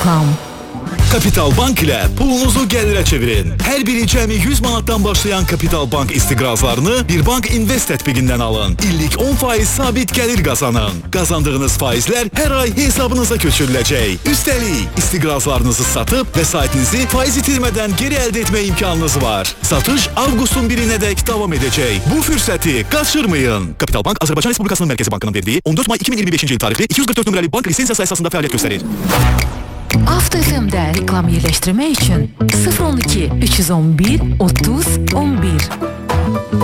Reklam. Kapital Bank ile pulunuzu gəlirə çevirin. Hər biri cəmi 100 manatdan başlayan Kapital Bank istiqrazlarını bir bank invest tətbiqindən alın. İllik 10% sabit gəlir qazanın. Qazandığınız faizlər hər ay hesabınıza köçürüləcək. Üstəlik, istiqrazlarınızı satıb vəsaitinizi faiz itirmədən geri əldə etmə imkanınız var. Satış avqustun 1-nədək davam edəcək. Bu fürsəti qaçırmayın. Kapital Bank Azərbaycan Respublikasının Mərkəzi Bankının verdiyi 14 may 2025-ci il tarixli 244 nömrəli bank lisensiyası əsasında fəaliyyət göstərir. Avto FM'də reklam yerləşdirmək üçün 012 311 30 11